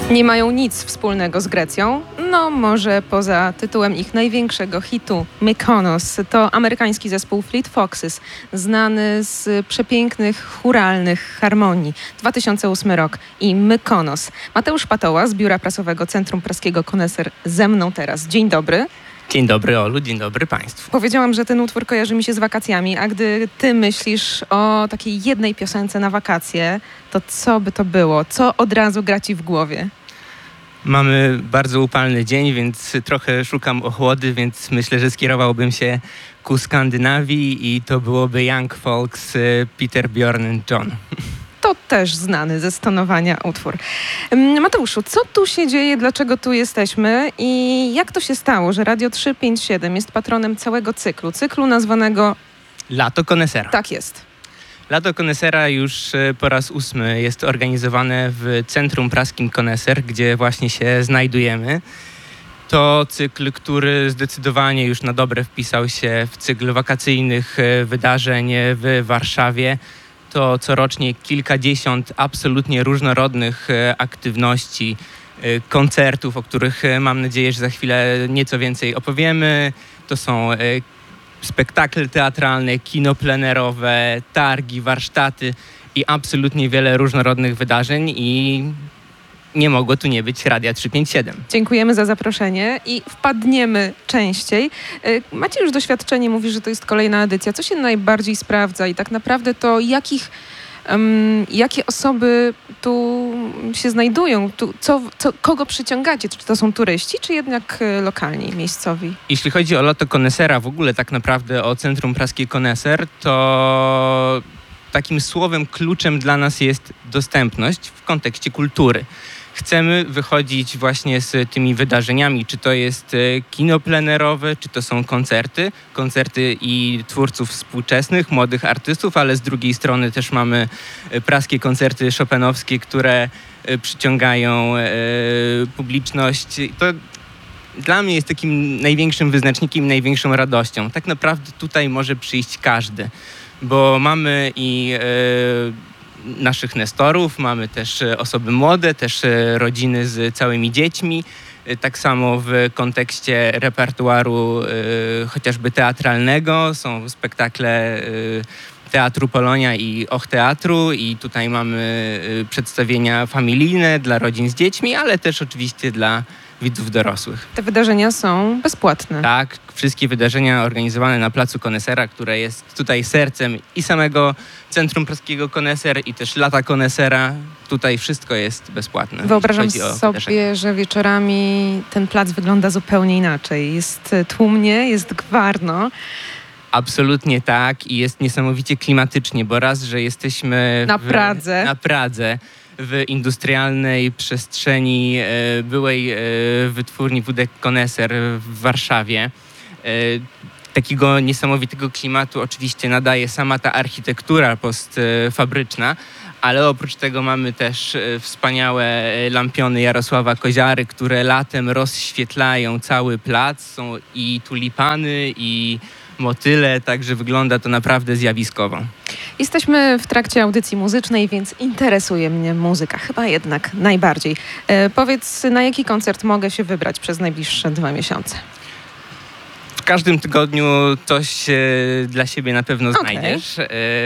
Nie mają nic wspólnego z Grecją, no może poza tytułem ich największego hitu Mykonos. To amerykański zespół Fleet Foxes, znany z przepięknych, chóralnych harmonii. 2008 rok i Mykonos. Mateusz Patoła z biura prasowego Centrum Praskiego Koneser ze mną teraz. Dzień dobry. Dzień dobry Olu, dzień dobry Państwu. Powiedziałam, że ten utwór kojarzy mi się z wakacjami, a gdy ty myślisz o takiej jednej piosence na wakacje, to co by to było? Co od razu gra ci w głowie? Mamy bardzo upalny dzień, więc trochę szukam ochłody, więc myślę, że skierowałbym się ku Skandynawii i to byłoby Young Folks, Peter, Bjorn and John. To też znany ze stonowania utwór. Mateuszu, co tu się dzieje, dlaczego tu jesteśmy i jak to się stało, że Radio 357 jest patronem całego cyklu nazwanego Lato Konesera. Tak jest. Lato Konesera już po raz 8 jest organizowane w Centrum Praskim Koneser, gdzie właśnie się znajdujemy. To cykl, który zdecydowanie już na dobre wpisał się w cykl wakacyjnych wydarzeń w Warszawie. To corocznie kilkadziesiąt absolutnie różnorodnych aktywności, koncertów, o których mam nadzieję, że za chwilę nieco więcej opowiemy. To są spektakle teatralne, kino plenerowe, targi, warsztaty i absolutnie wiele różnorodnych wydarzeń i nie mogło tu nie być Radia 357. Dziękujemy za zaproszenie i wpadniemy częściej. Macie już doświadczenie, mówisz, że to jest kolejna edycja. Co się najbardziej sprawdza i tak naprawdę to jakie osoby tu się znajdują? Kogo przyciągacie? Czy to są turyści, czy jednak lokalni, miejscowi? Jeśli chodzi o Lato Konesera, w ogóle tak naprawdę o Centrum Praskie Koneser, to takim słowem kluczem dla nas jest dostępność w kontekście kultury. Chcemy wychodzić właśnie z tymi wydarzeniami, czy to jest kino plenerowe, czy to są koncerty i twórców współczesnych, młodych artystów, ale z drugiej strony też mamy praskie koncerty chopinowskie, które przyciągają publiczność. To dla mnie jest takim największym wyznacznikiem, największą radością. Tak naprawdę tutaj może przyjść każdy, bo mamy i naszych nestorów, mamy też osoby młode, też rodziny z całymi dziećmi. Tak samo w kontekście repertuaru chociażby teatralnego są spektakle Teatru Polonia i Och Teatru i tutaj mamy przedstawienia familijne dla rodzin z dziećmi, ale też oczywiście dla widzów dorosłych. Te wydarzenia są bezpłatne. Tak, wszystkie wydarzenia organizowane na Placu Konesera, które jest tutaj sercem i samego Centrum Praskiego Koneser i też Lata Konesera. Tutaj wszystko jest bezpłatne. Wyobrażam sobie, że wieczorami ten plac wygląda zupełnie inaczej. Jest tłumnie, jest gwarno. Absolutnie tak i jest niesamowicie klimatycznie, bo raz, że jesteśmy na Pradze, w industrialnej przestrzeni byłej wytwórni Wódek Koneser w Warszawie. Takiego niesamowitego klimatu oczywiście nadaje sama ta architektura postfabryczna, ale oprócz tego mamy też wspaniałe lampiony Jarosława Koziary, które latem rozświetlają cały plac. Są i tulipany, i motyle, także wygląda to naprawdę zjawiskowo. Jesteśmy w trakcie audycji muzycznej, więc interesuje mnie muzyka, chyba jednak najbardziej. Powiedz, na jaki koncert mogę się wybrać przez najbliższe 2 miesiące? W każdym tygodniu coś dla siebie na pewno znajdziesz.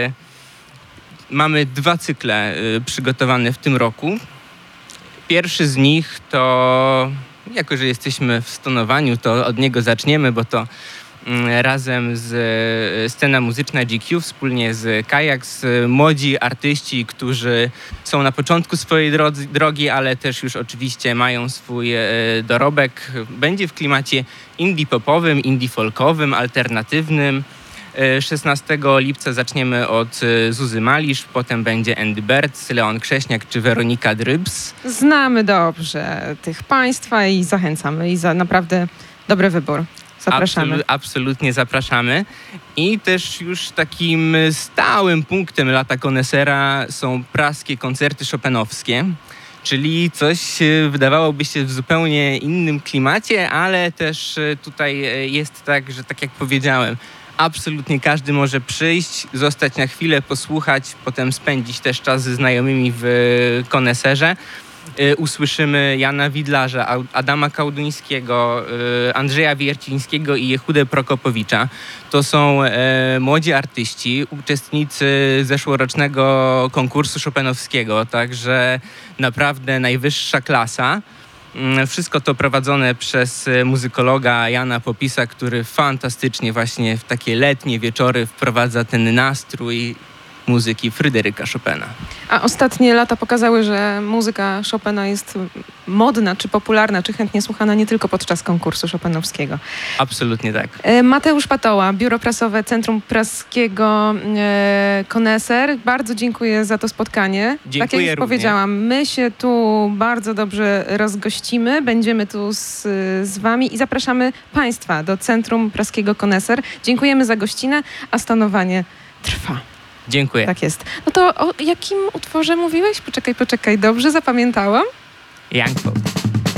Mamy 2 cykle przygotowane w tym roku. Pierwszy z nich to, jako że jesteśmy w stonowaniu, to od niego zaczniemy, bo to razem z Scena Muzyczna GQ, wspólnie z Kajaks, młodzi artyści, którzy są na początku swojej drogi, ale też już oczywiście mają swój dorobek. Będzie w klimacie indie popowym, indie folkowym, alternatywnym. 16 lipca zaczniemy od Zuzy Malisz, potem będzie Andy Birds, Leon Krześniak czy Weronika Drybs. Znamy dobrze tych państwa i zachęcamy i za naprawdę dobry wybór. Zapraszamy. Absolutnie zapraszamy. I też już takim stałym punktem Lata Konesera są praskie koncerty chopinowskie, czyli coś wydawałoby się w zupełnie innym klimacie, ale też tutaj jest tak, że tak jak powiedziałem, absolutnie każdy może przyjść, zostać na chwilę, posłuchać, potem spędzić też czas ze znajomymi w Koneserze. usłyszymy Jana Widlarza, Adama Kałduńskiego, Andrzeja Wiercińskiego i Jehudę Prokopowicza. To są młodzi artyści, uczestnicy zeszłorocznego konkursu chopinowskiego, także naprawdę najwyższa klasa. Wszystko to prowadzone przez muzykologa Jana Popisa, który fantastycznie właśnie w takie letnie wieczory wprowadza ten nastrój muzyki Fryderyka Chopina. A ostatnie lata pokazały, że muzyka Chopina jest modna, czy popularna, czy chętnie słuchana nie tylko podczas konkursu chopinowskiego. Absolutnie tak. Mateusz Patoła, Biuro Prasowe Centrum Praskiego Koneser. Bardzo dziękuję za to spotkanie. Dziękuję tak jak już również. powiedziałam, my się tu bardzo dobrze rozgościmy. Będziemy tu z wami i zapraszamy państwa do Centrum Praskiego Koneser. Dziękujemy za gościnę, a stanowanie trwa. Dziękuję. Tak jest. No to o jakim utworze mówiłeś? Poczekaj, dobrze zapamiętałam? Young Folk.